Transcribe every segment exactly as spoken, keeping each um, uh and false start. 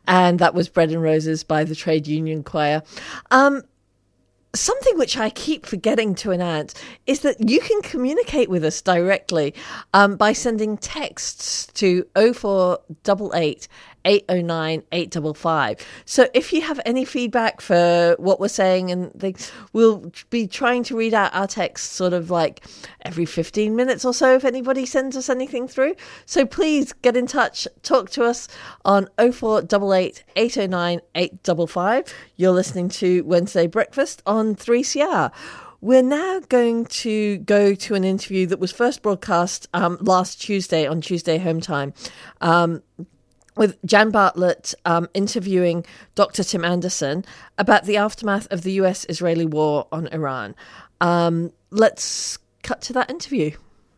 And that was Bread and Roses by the Trade Union Choir. Um, Something which I keep forgetting to announce is that you can communicate with us directly um, by sending texts to oh four eight eight, eight oh nine, eight five five. So if you have any feedback for what we're saying and things, we'll be trying to read out our texts sort of like every fifteen minutes or so if anybody sends us anything through. So please get in touch, talk to us on oh four eight eight, eight oh nine, eight five five. You're listening to Wednesday Breakfast on three C R. We're now going to go to an interview that was first broadcast um, last Tuesday on Tuesday Home Time. Um, with Jan Bartlett um, interviewing Doctor Tim Anderson about the aftermath of the U S-Israeli war on Iran. Um, let's cut to that interview.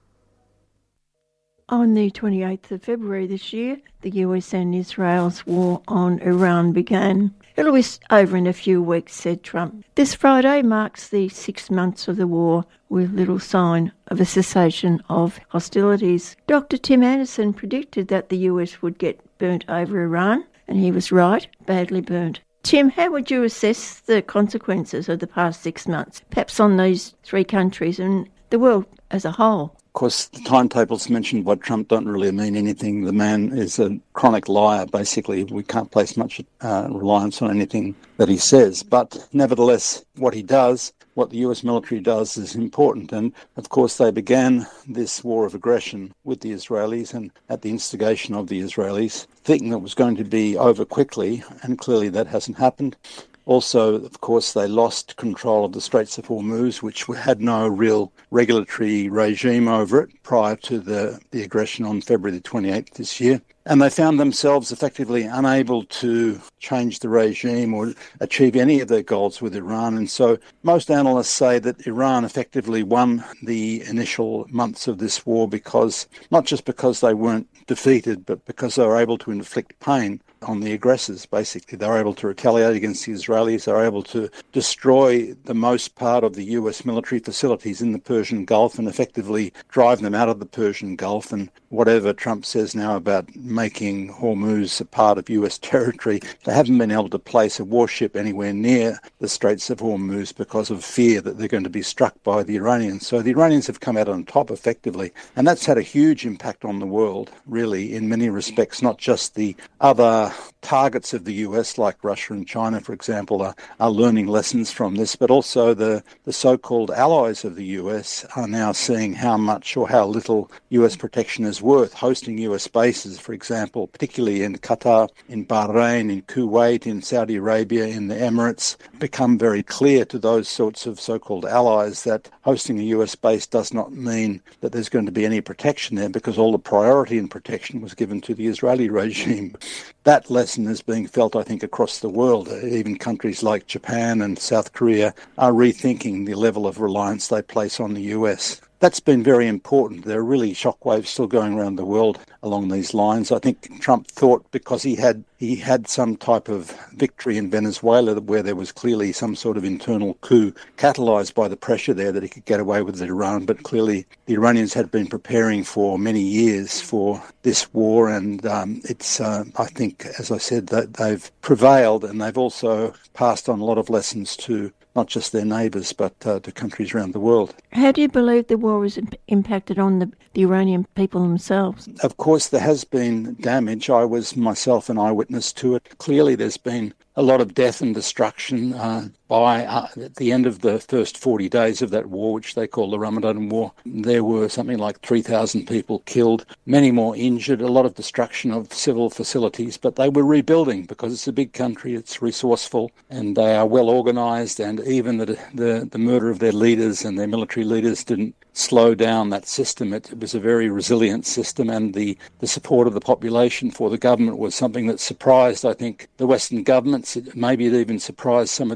On the twenty-eighth of February this year, the U S and Israel's war on Iran began. It'll be over in a few weeks, said Trump. This Friday marks the six months of the war with little sign of a cessation of hostilities. Doctor Tim Anderson predicted that the U S would get burnt over Iran, and he was right, badly burnt. Tim, how would you assess the consequences of the past six months, perhaps on these three countries and the world as a whole? Of course, the timetables mentioned by Trump don't really mean anything. The man is a chronic liar, basically. We can't place much uh, reliance on anything that he says. But nevertheless, what he does, what the U S military does is important. And, of course, they began this war of aggression with the Israelis and at the instigation of the Israelis, thinking that it was going to be over quickly, and clearly that hasn't happened. Also, of course, they lost control of the Straits of Hormuz, which had no real regulatory regime over it prior to the, the aggression on February the twenty-eighth this year. And they found themselves effectively unable to change the regime or achieve any of their goals with Iran. And so most analysts say that Iran effectively won the initial months of this war because, not just because they weren't defeated, but because they were able to inflict pain on the aggressors, basically. They were able to retaliate against the Israelis. They were able to destroy the most part of the U S military facilities in the Persian Gulf and effectively drive them out of the Persian Gulf. And whatever Trump says now about making Hormuz a part of U S territory, they haven't been able to place a warship anywhere near the Straits of Hormuz because of fear that they're going to be struck by the Iranians. So the Iranians have come out on top effectively. And that's had a huge impact on the world, really, in many respects, not just the other targets of the U S, like Russia and China, for example, are, are learning lessons from this, but also the, the so-called allies of the U S are now seeing how much or how little U S protection is worth. Hosting U S bases, for example, particularly in Qatar, in Bahrain, in Kuwait, in Saudi Arabia, in the Emirates, become very clear to those sorts of so-called allies that hosting a U S base does not mean that there's going to be any protection there, because all the priority in protection was given to the Israeli regime. That lesson is being felt, I think, across the world. Even countries like Japan and South Korea are rethinking the level of reliance they place on the U S. That's been very important. There are really shockwaves still going around the world along these lines. I think Trump thought because he had he had some type of victory in Venezuela where there was clearly some sort of internal coup catalyzed by the pressure there that he could get away with Iran. But clearly the Iranians had been preparing for many years for this war, and um, it's, uh, I think, as I said, that they've prevailed, and they've also passed on a lot of lessons to not just their neighbours, but uh, to countries around the world. How do you believe the war has imp- impacted on the, the Iranian people themselves? Of course, there has been damage. I was myself an eyewitness to it. Clearly, there's been a lot of death and destruction uh, by uh, at the end of the first forty days of that war, which they call the Ramadan War. There were something like three thousand people killed, many more injured, a lot of destruction of civil facilities, but they were rebuilding because it's a big country, it's resourceful, and they are well organised, and even the, the, the murder of their leaders and their military leaders didn't slow down that system. It, it was a very resilient system, and the, the support of the population for the government was something that surprised, I think, the Western governments. It, maybe it even surprised some of the Iranian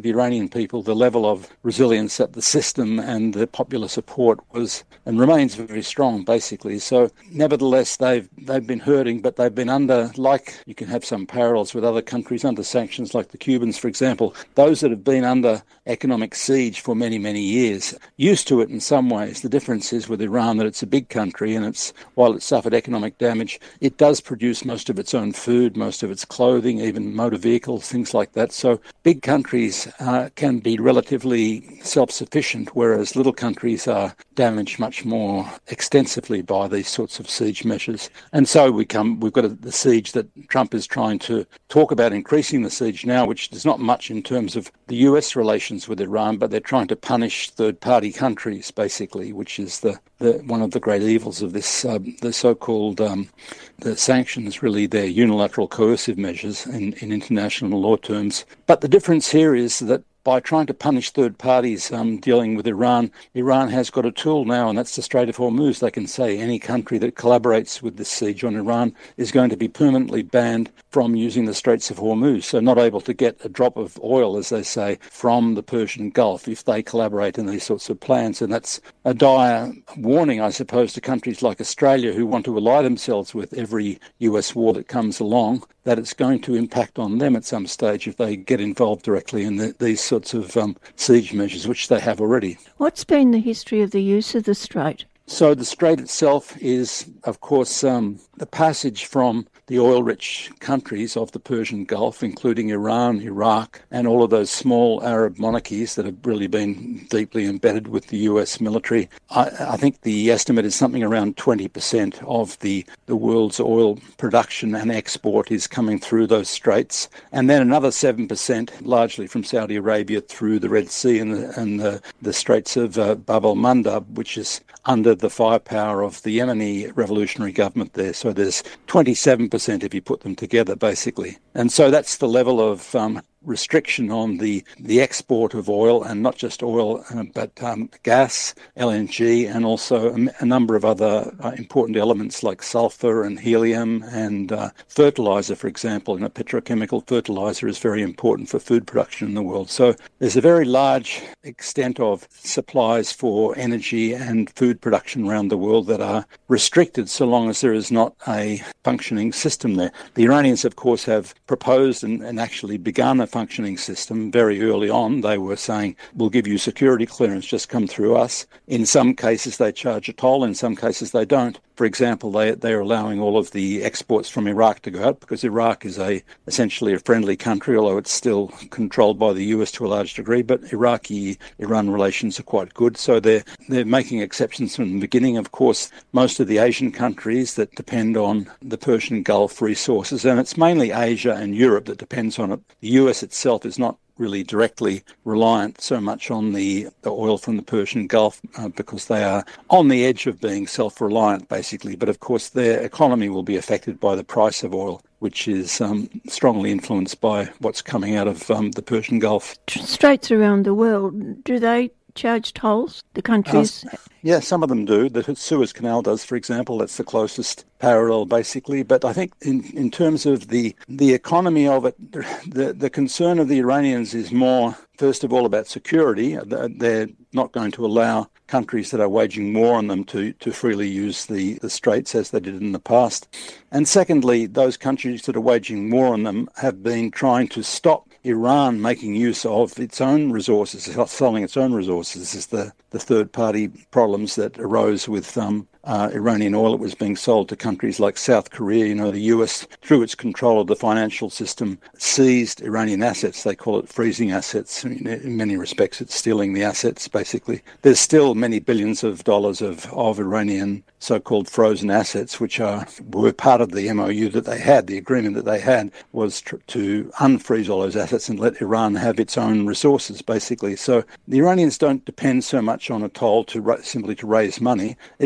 million people, the level of resilience at the system and the popular support was and remains very strong, basically. So nevertheless, they've they've been hurting, but they've been under, like you can have some parallels with other countries, under sanctions like the Cubans, for example, those that have been under economic siege for many, many years, used to it in some ways. The difference is with Iran that it's a big country, and it's while it suffered economic damage, it does produce most of its own food, most of its clothing, even motor vehicles, things like that. So big countries uh, can be relatively self-sufficient, whereas little countries are damaged much more extensively by these sorts of siege measures. And so we come, we've got a, the siege that Trump is trying to talk about increasing the siege now, which is not much in terms of the U S relations with Iran, but they're trying to punish third-party countries, basically, which is the, the one of the great evils of this, uh, the so-called um, the sanctions, really, they're unilateral coercive measures in, in international law terms. But the difference here is that by trying to punish third parties um, dealing with Iran, Iran has got a tool now, and that's the Strait of Hormuz. They can say any country that collaborates with this siege on Iran is going to be permanently banned from using the Straits of Hormuz, so not able to get a drop of oil, as they say, from the Persian Gulf if they collaborate in these sorts of plans. And that's a dire warning, I suppose, to countries like Australia who want to ally themselves with every U S war that comes along, that it's going to impact on them at some stage if they get involved directly in the, these sorts of um, siege measures, which they have already. What's been the history of the use of the Strait? So the Strait itself is, of course, um, the passage from the oil-rich countries of the Persian Gulf, including Iran, Iraq, and all of those small Arab monarchies that have really been deeply embedded with the U S military. I, I think the estimate is something around twenty percent of the, the world's oil production and export is coming through those straits, and then another seven percent, largely from Saudi Arabia, through the Red Sea and the, and the, the Straits of uh, Bab el-Mandab, which is under the firepower of the Yemeni revolutionary government there. So there's twenty-seven percent if you put them together, basically. And so that's the level of um, restriction on the, the export of oil, and not just oil, uh, but um, gas, L N G, and also a, a number of other uh, important elements like sulfur and helium and uh, fertilizer, for example. And a petrochemical fertilizer is very important for food production in the world. So there's a very large extent of supplies for energy and food production around the world that are restricted so long as there is not a functioning system there. The Iranians, of course, have proposed and, and actually begun a functioning system very early on. They were saying, we'll give you security clearance, just come through us. In some cases they charge a toll, in some cases they don't. For example, they, they're allowing all of the exports from Iraq to go out because Iraq is a essentially a friendly country, although it's still controlled by the U S to a large degree, but Iraqi-Iran relations are quite good. So they're, they're making exceptions from the beginning. Of course, most of the Asian countries that depend on the Persian Gulf resources, and it's mainly Asia and Europe that depends on it. The U S itself is not really directly reliant so much on the, the oil from the Persian Gulf uh, because they are on the edge of being self-reliant, basically. But of course, their economy will be affected by the price of oil, which is um, strongly influenced by what's coming out of um, the Persian Gulf. Straits around the world, do they charge tolls, the countries? Uh, yeah, some of them do. The Suez Canal does, for example. That's the closest parallel, basically. But I think in, in terms of the, the economy of it, the, the concern of the Iranians is more, first of all, about security. They're not going to allow countries that are waging war on them to, to freely use the, the straits as they did in the past. And secondly, those countries that are waging war on them have been trying to stop Iran making use of its own resources, selling its own resources. This is the, the third-party problems that arose with um, uh, Iranian oil that was being sold to countries like South Korea. You know, the U S, through its control of the financial system, seized Iranian assets. They call it freezing assets. In, in many respects, it's stealing the assets, basically. There's still many billions of dollars of, of Iranian so-called frozen assets, which are were part of the M O U that they had. The agreement that they had was tr- to unfreeze all those assets and let Iran have its own resources, basically. So the Iranians don't depend so much on a toll to ra- simply to raise money. It would be very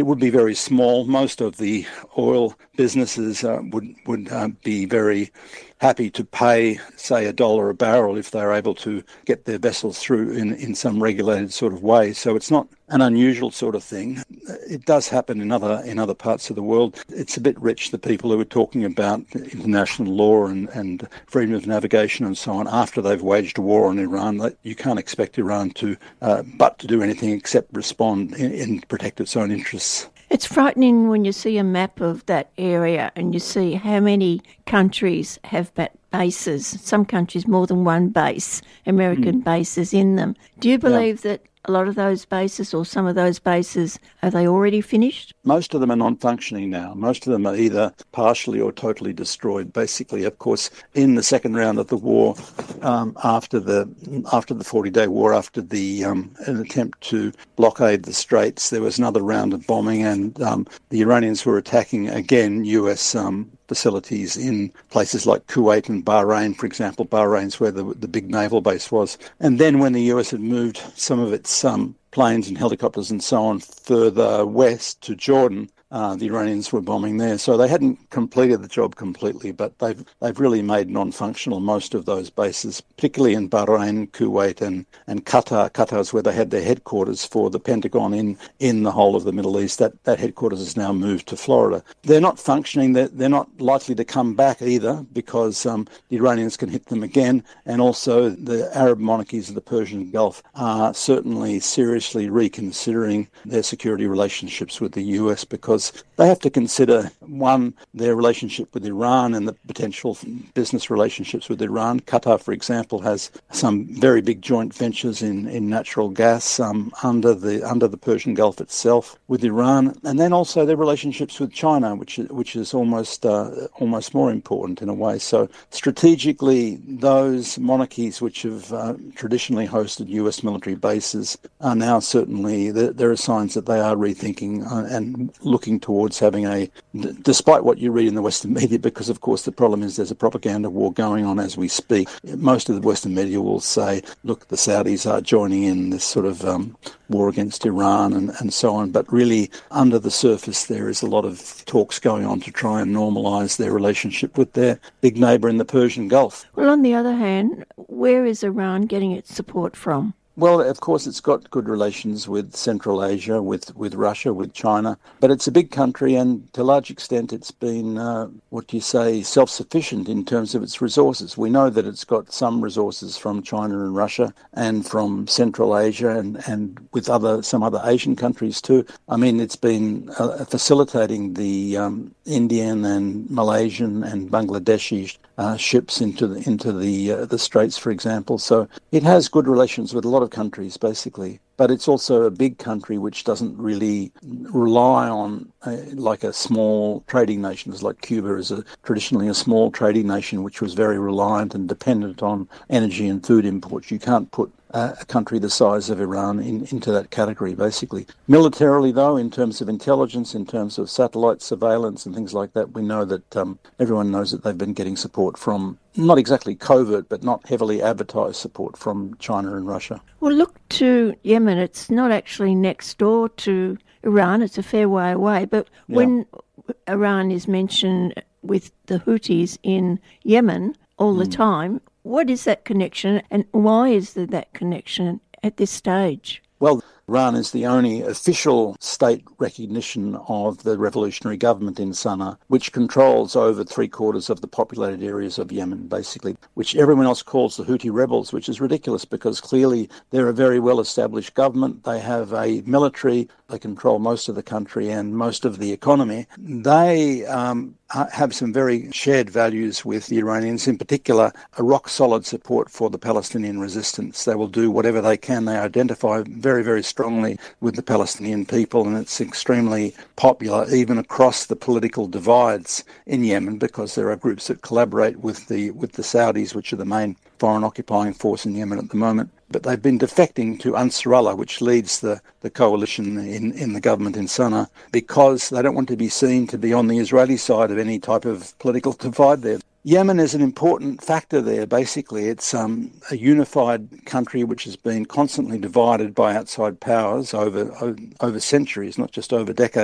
very small. Most of the oil businesses uh, would would uh, be very happy to pay, say, a dollar a barrel if they're able to get their vessels through in, in some regulated sort of way. So it's not an unusual sort of thing. It does happen in other in other parts of the world. It's a bit rich, the people who are talking about international law and, and freedom of navigation and so on after they've waged a war on Iran. You can't expect Iran to uh, but to do anything except respond in, in protect its own interests. It's frightening when you see a map of that area and you see how many countries have bases, some countries more than one base, American mm. bases in them. Do you believe yeah. that a lot of those bases or some of those bases, are they already finished? Most of them are non-functioning now. Most of them are either partially or totally destroyed. Basically, of course, in the second round of the war, um, after the after the forty-day war, after the um, an attempt to blockade the Straits, there was another round of bombing, and um, the Iranians were attacking again U S um, facilities in places like Kuwait and Bahrain, for example. Bahrain's where the, the big naval base was. And then when the U S had moved some of its um, planes and helicopters and so on further west to Jordan, uh, the Iranians were bombing there. So they hadn't completed the job completely, but they've they've really made non-functional most of those bases, particularly in Bahrain, Kuwait and, and Qatar. Qatar is where they had their headquarters for the Pentagon in, in the whole of the Middle East. That that headquarters has now moved to Florida. They're not functioning. They're, they're not likely to come back either because um, the Iranians can hit them again. And also the Arab monarchies of the Persian Gulf are certainly seriously reconsidering their security relationships with the U S because they have to consider, one, their relationship with Iran and the potential business relationships with Iran. Qatar, for example, has some very big joint ventures in, in natural gas um, under the under the Persian Gulf itself with Iran, and then also their relationships with China, which is, which is almost uh, almost more important in a way. So strategically, those monarchies which have uh, traditionally hosted U S military bases are now certainly, there, there are signs that they are rethinking uh, and looking towards having a, d- despite what you read in the Western media, because of course the problem is there's a propaganda war going on as we speak. Most of the Western media will say, look, the Saudis are joining in this sort of um, war against Iran and, and so on, but really under the surface there is a lot of talks going on to try and normalise their relationship with their big neighbour in the Persian Gulf. Well, on the other hand, where is Iran getting its support from? Well, of course, it's got good relations with Central Asia, with, with Russia, with China, but it's a big country and to a large extent it's been, uh, what do you say, self-sufficient in terms of its resources. We know that it's got some resources from China and Russia and from Central Asia and, and with other some other Asian countries too. I mean, it's been uh, facilitating the um, Indian and Malaysian and Bangladeshi uh, ships into the, into the, uh, the Straits, for example. So it has good relations with a lot of countries, basically. But it's also a big country which doesn't really rely on, uh, like a small trading nation, like Cuba is a, traditionally a small trading nation which was very reliant and dependent on energy and food imports. You can't put uh, a country the size of Iran in, into that category, basically. Militarily, though, in terms of intelligence, in terms of satellite surveillance and things like that, we know that um, everyone knows that they've been getting support from, not exactly covert, but not heavily advertised support from China and Russia. Well, look to Yemen. It's not actually next door to Iran. It's a fair way away. But yeah. when Iran is mentioned with the Houthis in Yemen all mm. the time, what is that connection and why is there that connection at this stage? Well, Iran is the only official state recognition of the revolutionary government in Sana'a, which controls over three quarters of the populated areas of Yemen, basically, which everyone else calls the Houthi rebels, which is ridiculous because clearly they're a very well-established government. They have a military, they control most of the country and most of the economy. They um, have some very shared values with the Iranians, in particular a rock-solid support for the Palestinian resistance. They will do whatever they can. They identify very, very strongly with the Palestinian people, and it's extremely popular even across the political divides in Yemen because there are groups that collaborate with the with the Saudis, which are the main foreign occupying force in Yemen at the moment. But they've been defecting to Ansarallah, which leads the, the coalition in, in the government in Sana'a, because they don't want to be seen to be on the Israeli side of any type of political divide there. Yemen is an important factor there, basically. It's um, a unified country which has been constantly divided by outside powers over, over over centuries, not just over decades.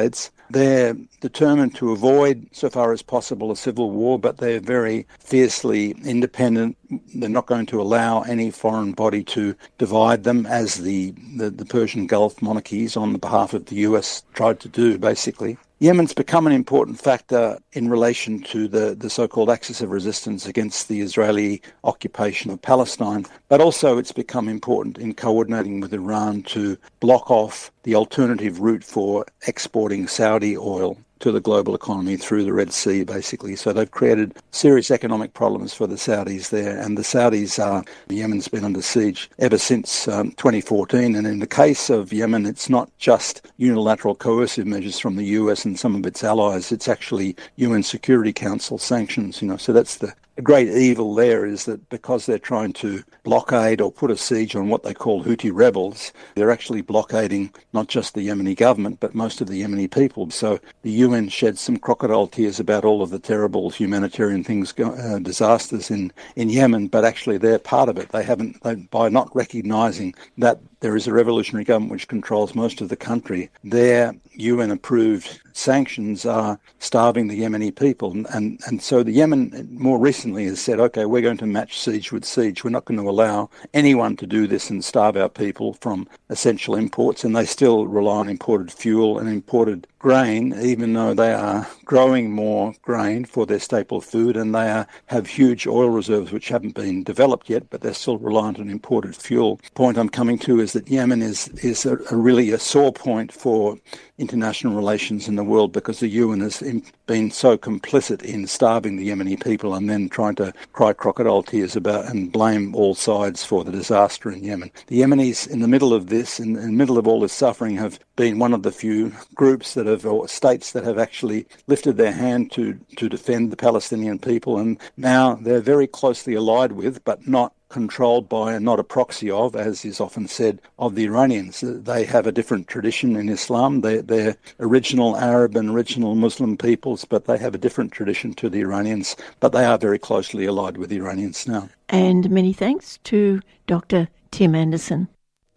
They're determined to avoid, so far as possible, a civil war, but they're very fiercely independent. They're not going to allow any foreign body to divide them, as the, the, the Persian Gulf monarchies on the behalf of the U S tried to do, basically. Yemen's become an important factor in relation to the, the so-called axis of resistance against the Israeli occupation of Palestine, but also it's become important in coordinating with Iran to block off the alternative route for exporting Saudi oil to the global economy through the Red Sea, basically. So they've created serious economic problems for the Saudis there, and the Saudis are, Yemen's been under siege ever since um, twenty fourteen, and in the case of Yemen, it's not just unilateral coercive measures from the U S and some of its allies, it's actually U N Security Council sanctions, you know, so that's the The great evil there is that because they're trying to blockade or put a siege on what they call Houthi rebels, they're actually blockading not just the Yemeni government, but most of the Yemeni people. So the U N sheds some crocodile tears about all of the terrible humanitarian things, go, uh, disasters in, in Yemen, but actually they're part of it. They haven't, they, by not recognising that there is a revolutionary government which controls most of the country, their U N-approved sanctions are starving the Yemeni people. And, and, and so the Yemen more recently has said, OK, we're going to match siege with siege. We're not going to allow anyone to do this and starve our people from essential imports. And they still rely on imported fuel and imported grain, even though they are growing more grain for their staple food, and they are, have huge oil reserves which haven't been developed yet, but they're still reliant on imported fuel. The point I'm coming to is that Yemen is, is a, a really a sore point for international relations in the world, because the U N has been so complicit in starving the Yemeni people and then trying to cry crocodile tears about and blame all sides for the disaster in Yemen. The Yemenis, in the middle of this, in, in the middle of all this suffering, have been one of the few groups that have, or states that have actually lifted their hand to, to defend the Palestinian people, and now they're very closely allied with, but not controlled by and not a proxy of, as is often said, of the Iranians. They have a different tradition in Islam. They, they're original Arab and original Muslim peoples, but they have a different tradition to the Iranians, but they are very closely allied with the Iranians now. And many thanks to Doctor Tim Anderson.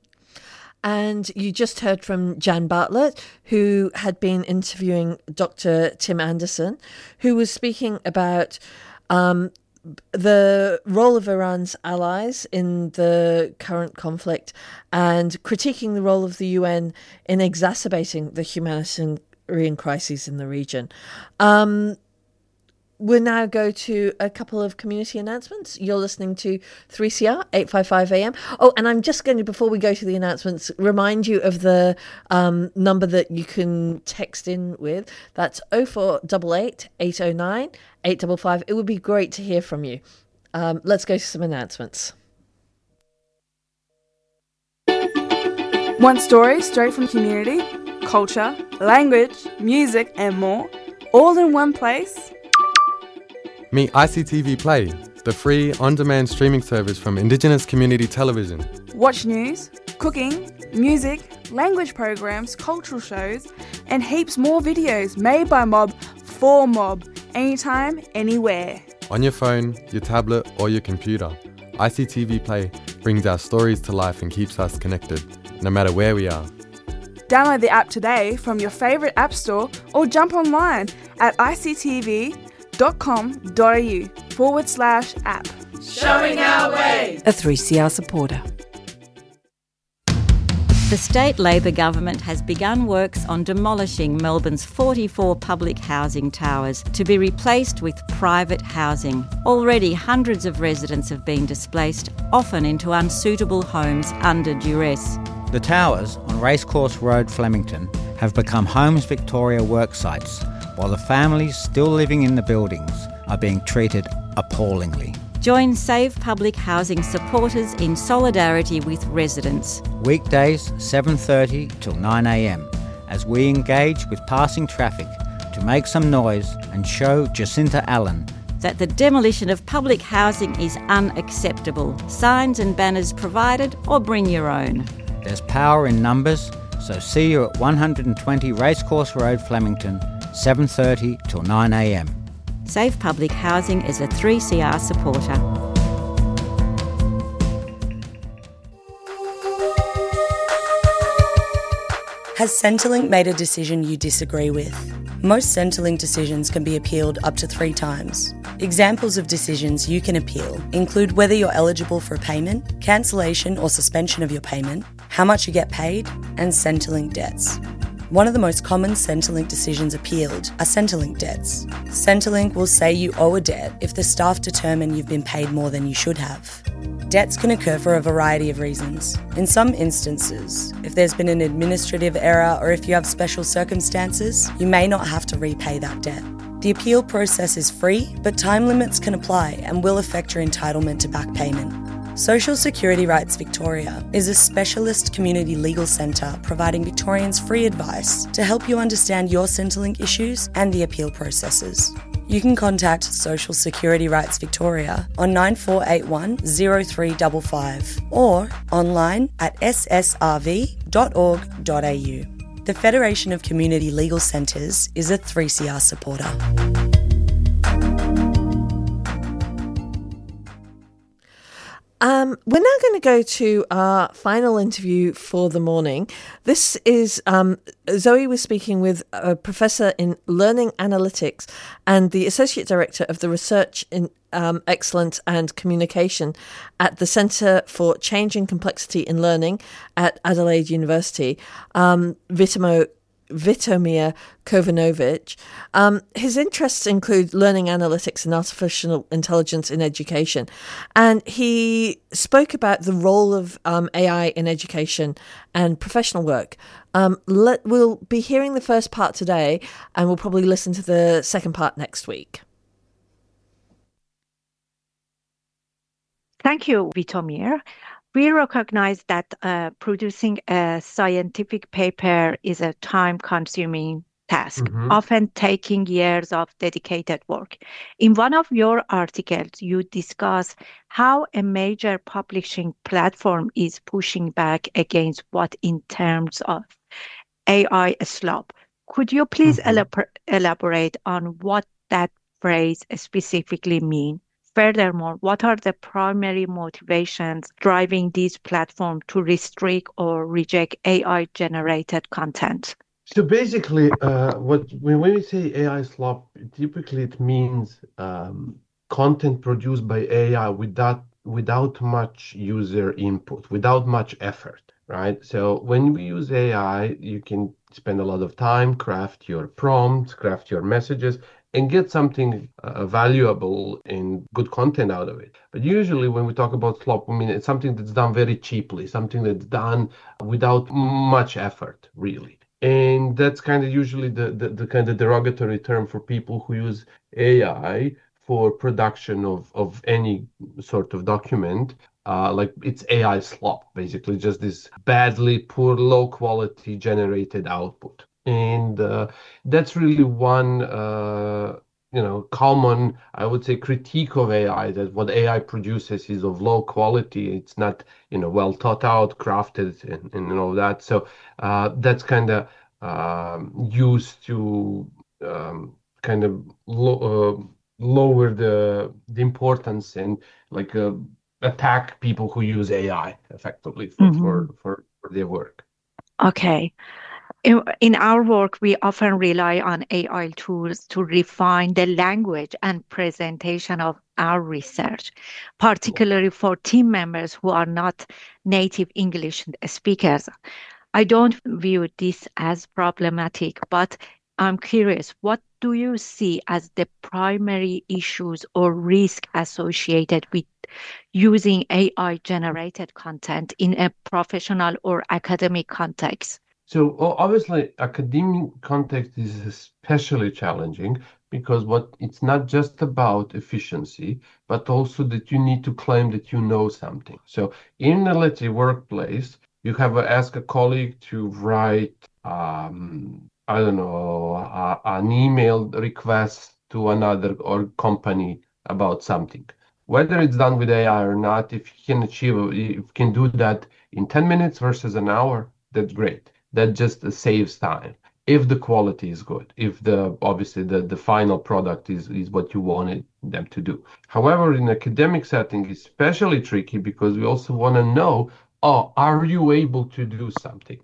And you just heard from Jan Bartlett, who had been interviewing Doctor Tim Anderson, who was speaking about um, the role of Iran's allies in the current conflict and critiquing the role of the U N in exacerbating the humanitarian crises in the region. Um, we'll now go to a couple of community announcements. You're listening to three C R, eight fifty-five A M. Oh, and I'm just going to, before we go to the announcements, remind you of the um, number that you can text in with. That's oh four eight eight, eight oh nine, eight five five. It would be great to hear from you. Um, let's go to some announcements. Want stories straight from community, culture, language, music and more, all in one place? Meet I C T V Play, the free on-demand streaming service from Indigenous Community Television. Watch news, cooking, music, language programs, cultural shows, and heaps more videos made by Mob for Mob, anytime, anywhere. On your phone, your tablet, or your computer, I C T V Play brings our stories to life and keeps us connected, no matter where we are. Download the app today from your favourite app store or jump online at ictv.com.au forward slash app. Showing our way. A three C R supporter. The state Labor government has begun works on demolishing Melbourne's forty-four public housing towers to be replaced with private housing. Already hundreds of residents have been displaced, often into unsuitable homes under duress. The towers on Racecourse Road, Flemington, have become Homes Victoria work sites, while the families still living in the buildings are being treated appallingly. Join Save Public Housing supporters in solidarity with residents. Weekdays seven thirty till nine a m as we engage with passing traffic to make some noise and show Jacinta Allen that the demolition of public housing is unacceptable. Signs and banners provided, or bring your own. There's power in numbers, so see you at one twenty Racecourse Road, Flemington, seven thirty till nine a m. Save Public Housing is a three C R supporter. Has Centrelink made a decision you disagree with? Most Centrelink decisions can be appealed up to three times. Examples of decisions you can appeal include whether you're eligible for a payment, cancellation or suspension of your payment, how much you get paid, and Centrelink debts. One of the most common Centrelink decisions appealed are Centrelink debts. Centrelink will say you owe a debt if the staff determine you've been paid more than you should have. Debts can occur for a variety of reasons. In some instances, if there's been an administrative error or if you have special circumstances, you may not have to repay that debt. The appeal process is free, but time limits can apply and will affect your entitlement to back payment. Social Security Rights Victoria is a specialist community legal centre providing Victorians free advice to help you understand your Centrelink issues and the appeal processes. You can contact Social Security Rights Victoria on nine four eight one, zero three five five or online at s s r v dot org dot a u. The Federation of Community Legal Centres is a three C R supporter. Um, we're now going to go to our final interview for the morning. This is, um, Zoe was speaking with a professor in learning analytics and the associate director of the Research in um, Excellence and Communication at the Centre for Change and Complexity in Learning at Adelaide University, um, Vitamo Vitomir Kovanovic. Um, his interests include learning analytics and artificial intelligence in education. And he spoke about the role of um, A I in education and professional work. Um, let, we'll be hearing the first part today, and we'll probably listen to the second part next week. Thank you, Vitomir. We recognize that uh, producing a scientific paper is a time-consuming task, mm-hmm. often taking years of dedicated work. In one of your articles, you discuss how a major publishing platform is pushing back against what in terms of A I slop. Could you please mm-hmm. elab- elaborate on what that phrase specifically means? Furthermore, what are the primary motivations driving these platforms to restrict or reject A I-generated content? So basically, uh, what when we say A I slop, typically it means um, content produced by A I without without much user input, without much effort, right? So when we use A I, you can spend a lot of time, craft your prompts, craft your messages, and get something uh, valuable and good content out of it. But usually when we talk about slop, I mean, it's something that's done very cheaply, something that's done without much effort, really. And that's kind of usually the, the, the kind of derogatory term for people who use A I for production of, of any sort of document. Uh, like it's A I slop, basically just this badly, poor, low quality generated output. And uh, that's really one, uh, you know, common, I would say, critique of A I, that what A I produces is of low quality. It's not, you know, well thought out, crafted, and, and all that. So uh, that's kind of um, used to um, kind of lo- uh, lower the, the importance and like uh, attack people who use A I effectively for, mm-hmm. for, for, for their work. Okay. In our work, we often rely on A I tools to refine the language and presentation of our research, particularly for team members who are not native English speakers. I don't view this as problematic, but I'm curious, what do you see as the primary issues or risk associated with using A I-generated content in a professional or academic context? So obviously, academic context is especially challenging because what it's not just about efficiency, but also that you need to claim that you know something. So in a, let's say, workplace, you have to ask a colleague to write, um, I don't know, a, an email request to another or company about something. Whether it's done with A I or not, if you can achieve, if you can do that in ten minutes versus an hour, that's great. That just saves time if the quality is good, if the obviously the, the final product is, is what you wanted them to do. However, in academic setting, it's especially tricky because we also want to know, oh, are you able to do something?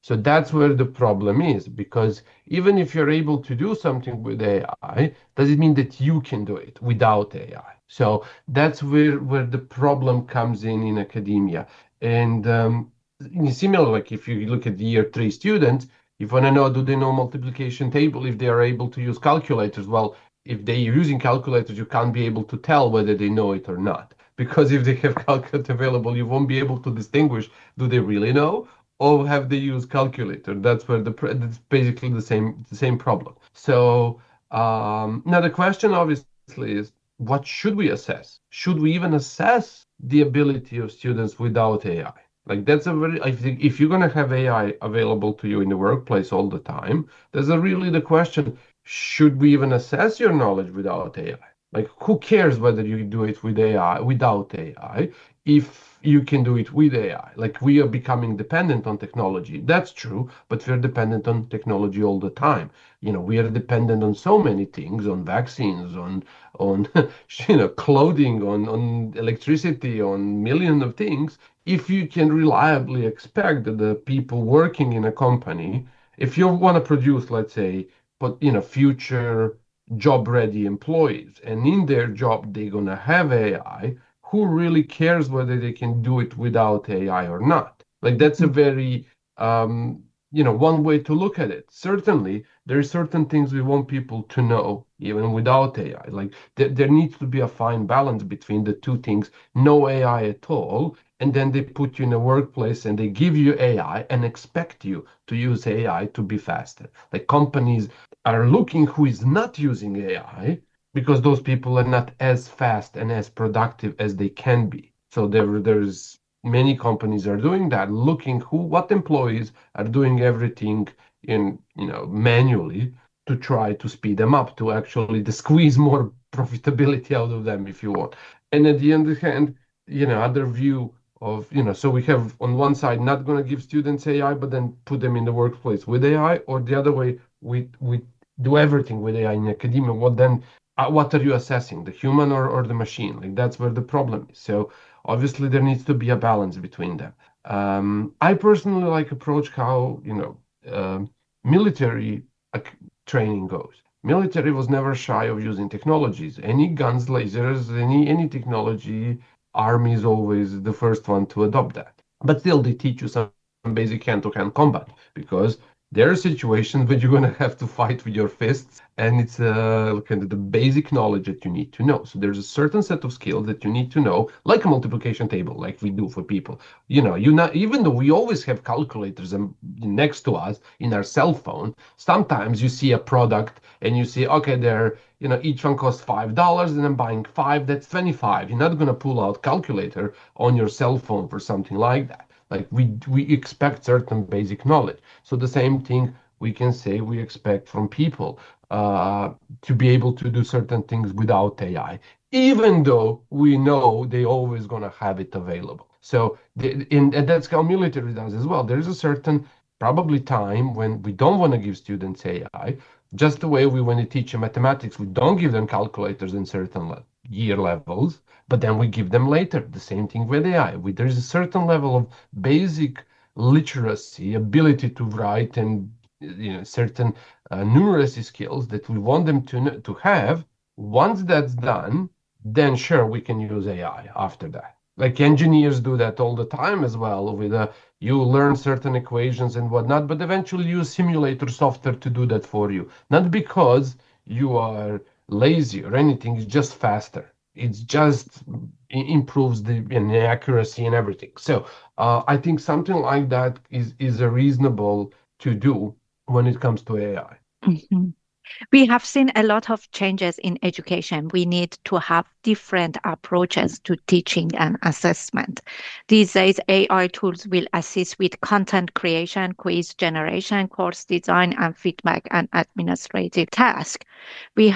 So that's where the problem is, because even if you're able to do something with A I, does it mean that you can do it without A I? So that's where, where the problem comes in in academia. And um, similar, like if you look at the year three students, if you want to know, do they know multiplication table if they are able to use calculators? Well, if they're using calculators, you can't be able to tell whether they know it or not. Because if they have calculator available, you won't be able to distinguish, do they really know? Or have they used calculator? That's where the that's basically the same the same problem. So um, now the question obviously is, what should we assess? Should we even assess the ability of students without A I? Like that's a very, I think if you're going to have A I available to you in the workplace all the time, there's a really the question, should we even assess your knowledge without A I? Like who cares whether you do it with A I, without A I, if you can do it with A I? Like we are becoming dependent on technology. That's true, but we're dependent on technology all the time. You know, we are dependent on so many things, on vaccines, on, on you know, clothing, on, on electricity, on millions of things. If you can reliably expect that the people working in a company, if you want to produce, let's say, but you know, future job-ready employees, and in their job they're gonna have A I, who really cares whether they can do it without A I or not? Like that's a very, um, you know, one way to look at it. Certainly, there are certain things we want people to know even without A I. Like th- there needs to be a fine balance between the two things. No A I at all, and then they put you in a workplace and they give you A I and expect you to use A I to be faster. Like companies are looking who is not using A I because those people are not as fast and as productive as they can be. So there, there's many companies are doing that, looking who, what employees are doing everything in, you know, manually to try to speed them up, to actually to squeeze more profitability out of them, if you want. And at the other hand, you know, other view of, you know, so we have on one side not going to give students A I, but then put them in the workplace with A I, or the other way, we we do everything with A I in academia. What then? Uh, what are you assessing, the human or, or the machine? Like that's where the problem is. So obviously there needs to be a balance between them. Um, I personally like approach how, you know, uh, military uh, training goes. Military was never shy of using technologies. Any guns, lasers, any any technology, Army is always the first one to adopt that. But still, they teach you some basic hand-to-hand combat, because there are situations where you're going to have to fight with your fists, and it's uh, kind of the basic knowledge that you need to know. So there's a certain set of skills that you need to know, like a multiplication table, like we do for people. You know, you not even though we always have calculators next to us in our cell phone, sometimes you see a product and you see, okay, they're, you know, each one costs five dollars, and I'm buying five, that's twenty-five. You're not going to pull out calculator on your cell phone for something like that. Like we we expect certain basic knowledge. So the same thing we can say we expect from people uh, to be able to do certain things without A I, even though we know they always gonna have it available. So the, in, and that's how military does as well. There's a certain probably time when we don't want to give students A I, just the way we when we teach them mathematics, we don't give them calculators in certain le- year levels. But then we give them later. The same thing with A I. We, there's a certain level of basic literacy, ability to write, and you know certain uh, numeracy skills that we want them to to have. Once that's done, then sure we can use A I after that. Like engineers do that all the time as well. With a, you learn certain equations and whatnot, but eventually use simulator software to do that for you. Not because you are lazy or anything. It's just faster. It's just it improves the, and the accuracy and everything. So uh, I think something like that is is a reasonable to do when it comes to A I. Mm-hmm. We have seen a lot of changes in education. We need to have different approaches to teaching and assessment. These days, A I tools will assist with content creation, quiz generation, course design, and feedback and administrative tasks. We have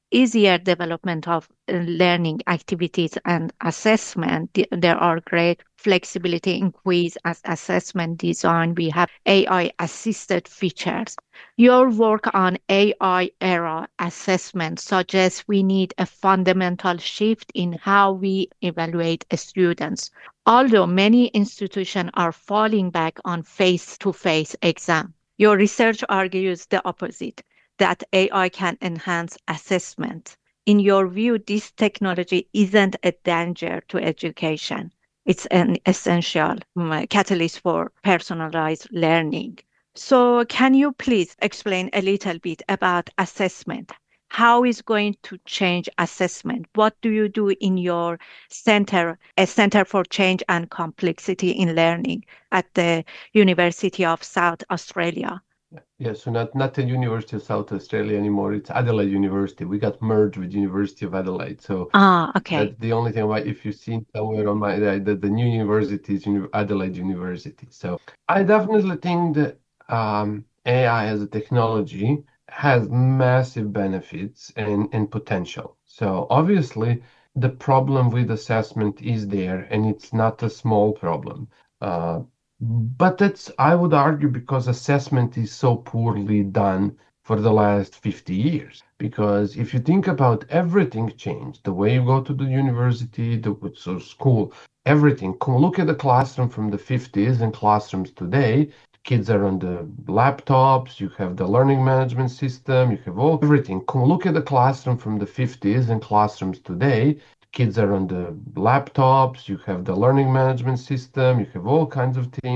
easier development of learning activities and assessment. There are great flexibility in quiz as assessment design. We have A I assisted features. Your work on A I era assessment suggests we need a fundamental shift in how we evaluate students. Although many institutions are falling back on face-to-face exam, your research argues the opposite, that A I can enhance assessment. In your view, this technology isn't a danger to education. It's an essential um, catalyst for personalized learning. So can you please explain a little bit about assessment? How is going to change assessment? What do you do in your center, a Center for Change and Complexity in Learning at the University of South Australia? Yeah, so not, not the University of South Australia anymore. It's Adelaide University. We got merged with University of Adelaide. So ah, okay. That's the only thing about if you've seen somewhere on my the, the new university is Adelaide University. So I definitely think that um, A I as a technology has massive benefits and, and potential. So obviously the problem with assessment is there, and it's not a small problem. Uh, But that's, I would argue, because assessment is so poorly done for the last fifty years. Because if you think about everything changed, the way you go to the university, the so school, everything. Look at the classroom from the fifties and classrooms today. Kids are on the laptops, you have the learning management system, you have all everything. Look at the classroom from the fifties and classrooms today. Kids are on the laptops, you have the learning management system, you have all kinds of things.